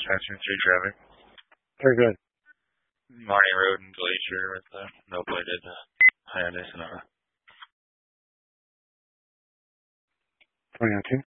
Street traffic. Very good. Marnie Road and Glacier with the no plated Hyundai Sonata. 2002?